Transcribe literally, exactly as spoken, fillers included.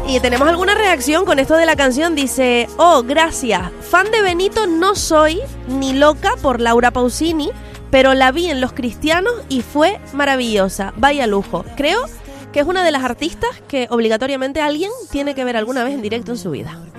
Y tenemos alguna reacción con esto de la canción. Dice, oh, gracias. Fan de Benito no soy, ni loca por Laura Pausini, pero la vi en Los Cristianos y fue maravillosa. Vaya lujo. Creo que es una de las artistas que obligatoriamente alguien tiene que ver alguna vez en directo en su vida.